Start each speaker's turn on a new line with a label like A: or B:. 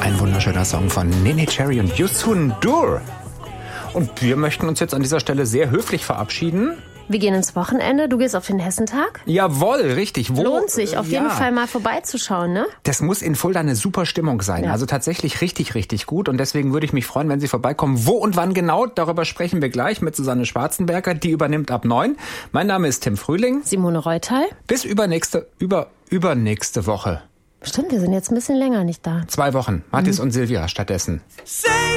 A: Ein wunderschöner Song von Neneh Cherry und Youssou N'Dour. Und wir möchten uns jetzt an dieser Stelle sehr höflich verabschieden.
B: Wir gehen ins Wochenende. Du gehst auf den Hessentag?
A: Jawohl, richtig. Wo?
B: Lohnt sich auf jeden Fall mal vorbeizuschauen, ne?
A: Das muss in Fulda eine super Stimmung sein. Ja. Also tatsächlich richtig, richtig gut. Und deswegen würde ich mich freuen, wenn Sie vorbeikommen. Wo und wann genau? Darüber sprechen wir gleich mit Susanne Schwarzenberger. Die übernimmt ab 9. Mein Name ist Tim Frühling.
B: Simone Reutal.
A: Bis übernächste Woche.
B: Stimmt, wir sind jetzt ein bisschen länger nicht da.
A: 2 Wochen. Mathis und Silvia stattdessen.